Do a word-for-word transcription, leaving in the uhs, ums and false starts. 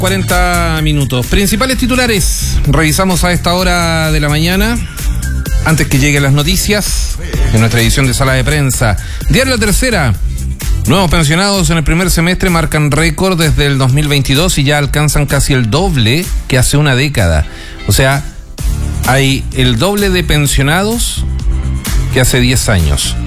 cuarenta minutos. Principales titulares. Revisamos a esta hora de la mañana, antes que lleguen las noticias, en nuestra edición de Sala de Prensa. Diario La Tercera. Nuevos pensionados en el primer semestre marcan récord desde el dos mil veintidós y ya alcanzan casi el doble que hace una década. O sea, hay el doble de pensionados que hace diez años.